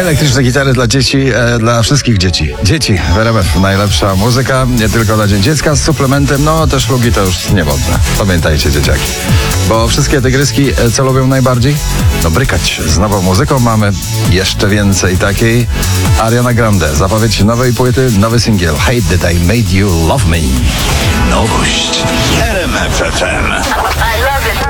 Elektryczne gitary dla dzieci, dla wszystkich dzieci. Dzieci w RMF. Najlepsza muzyka, nie tylko na Dzień Dziecka, z suplementem, no te szlugi to już niewodne. Pamiętajcie, dzieciaki. Bo wszystkie tygryski co lubią najbardziej? No brykać. Z nową muzyką mamy jeszcze więcej takiej. Ariana Grande, zapowiedź nowej płyty, nowy singiel Hate That I Made You Love Me. Nowość RMF FM. I love it.